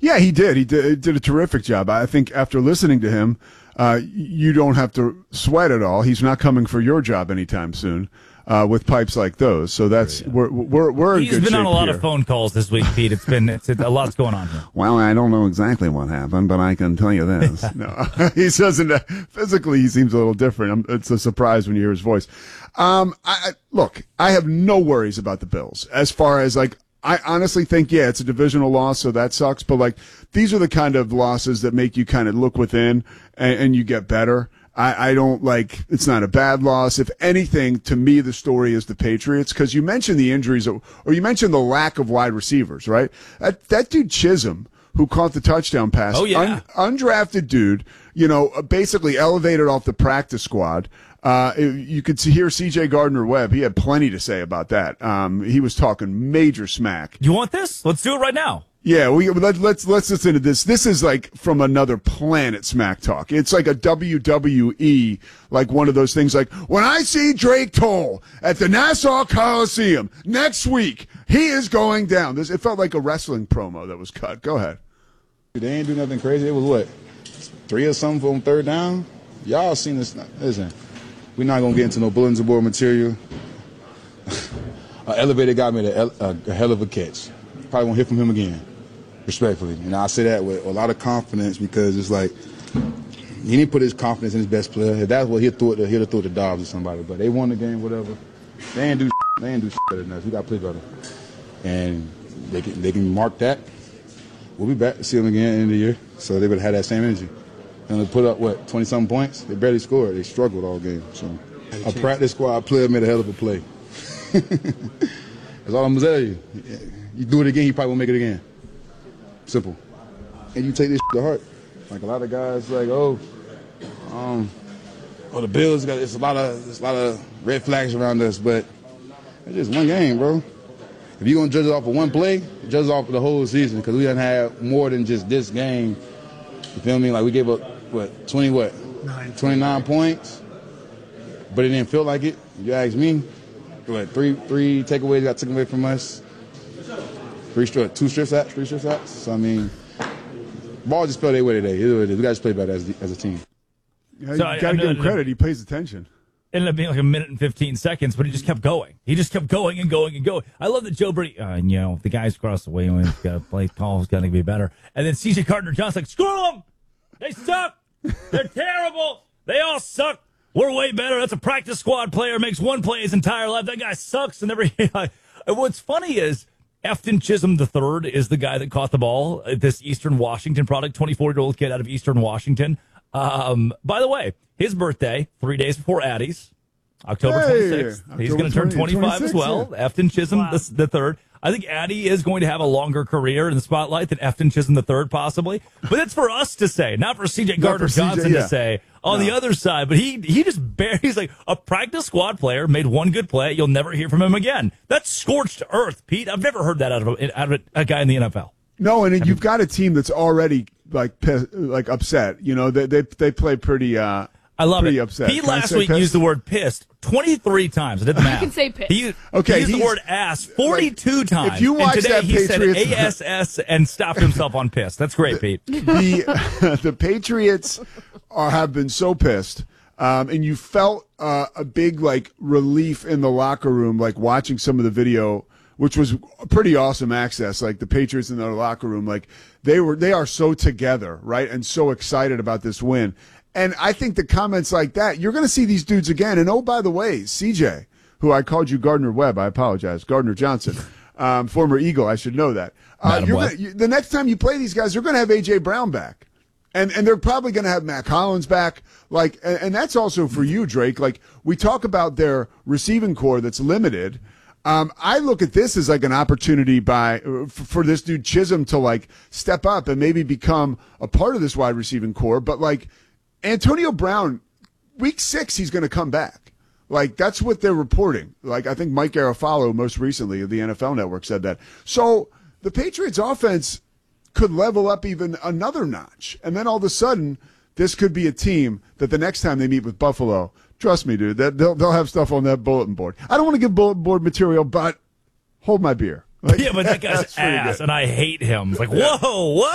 Yeah, he did. He did a terrific job. I think after listening to him, you don't have to sweat at all. He's not coming for your job anytime soon with pipes like those. So that's we're in good shape. He's been on a lot here. of phone calls this week, Pete. It's a lot's going on here. Well, I don't know exactly what happened, but I can tell you this. No, he doesn't. Physically, he seems a little different. It's a surprise when you hear his voice. Look, I have no worries about the Bills as far as like. I honestly think, yeah, it's a divisional loss, so that sucks. But, like, these are the kind of losses that make you kind of look within and you get better. I don't like – it's not a bad loss. If anything, to me, the story is the Patriots because you mentioned the injuries or you mentioned the lack of wide receivers, right? That dude Chisholm, who caught the touchdown pass, undrafted dude, basically elevated off the practice squad. You could hear C.J. Gardner-Webb. He had plenty to say about that. He was talking major smack. You want this? Let's do it right now. Yeah, let's listen to this. This is like from another planet smack talk. It's like a WWE, like one of those things like, when I see Drake Toll at the Nassau Coliseum next week, he is going down. It felt like a wrestling promo that was cut. Go ahead. They ain't do nothing crazy. It was what? 3 or something on third down? Y'all seen this. Listen. We're not going to get into no bulletin board material. Elevator guy made a hell of a catch. Probably won't hear from him again, respectfully. And I say that with a lot of confidence because it's like he didn't put his confidence in his best player. If that's what he'd have threw it to Dobbs or somebody. But they won the game, whatever. They ain't do better than us. We got to play better. And they can mark that. We'll be back to see them again at the end of the year. So they would have had that same energy. And they put up, 20-something points? They barely scored. They struggled all game. So a practice squad player made a hell of a play. That's all I'm going to tell you. You do it again, he probably won't make it again. Simple. And you take this to heart. Like a lot of guys like, the Bills got it's a lot of red flags around us, but it's just one game, bro. If you're going to judge it off of one play, judge it off of the whole season because we done had more than just this game. You feel me? Like we gave up 29 points, but it didn't feel like it. You ask me, three takeaways got taken away from us. Three strip sacks. So I mean, ball just fell their way today. We got to play better as a team. Yeah, you got to give him credit. He pays attention. It ended up being like 1 minute and 15 seconds, but he just kept going. He just kept going and going and going. I love that Joe Brady, the guys across the way, we've got to play call, is going to be better. And then C.J. Gardner-Johnson's like, screw them! They suck! They're terrible! They all suck! We're way better. That's a practice squad player, makes one play his entire life. That guy sucks. And what's funny is Efton Chisholm III is the guy that caught the ball, this Eastern Washington product, 24-year-old kid out of Eastern Washington. By the way, his birthday, 3 days before Addie's, October 26th. He's going to turn 25 as well. Yeah. Efton Chisholm the third. I think Addie is going to have a longer career in the spotlight than Efton Chisholm the third, possibly. But it's for us to say, not for C.J. Gardner-Johnson to say on the other side. But he just he's like a practice squad player, made one good play. You'll never hear from him again. That's scorched earth, Pete. I've never heard that out of a guy in the NFL. No, and you've got a team that's already like upset. They play pretty. I love it. Upset. Pete last week used the word pissed 23 times. I did the math. You can say pissed. He used the word ass 42 times. If you watch and today that he Patriots, said ASS and stopped himself on pissed. That's great, Pete. The Patriots have been so pissed, and you felt a big relief in the locker room, like watching some of the video, which was pretty awesome access. Like the Patriots in their locker room, they are so together, right, and so excited about this win. And I think the comments like that, you're going to see these dudes again. And, oh, by the way, CJ, who I called you Gardner-Webb, I apologize, Gardner-Johnson, former Eagle, I should know that. The next time you play these guys, you're going to have A.J. Brown back. And they're probably going to have Matt Collins back. And that's also for you, Drake. We talk about their receiving core that's limited. I look at this as an opportunity for this dude Chisholm to step up and maybe become a part of this wide receiving core. But Antonio Brown, week 6, he's going to come back. That's what they're reporting. I think Mike Garafolo most recently of the NFL Network said that. So the Patriots offense could level up even another notch. And then all of a sudden, this could be a team that the next time they meet with Buffalo, trust me, dude, that they'll have stuff on that bulletin board. I don't want to give bulletin board material, but hold my beer. Yeah, but that guy's ass, and I hate him. Whoa, what?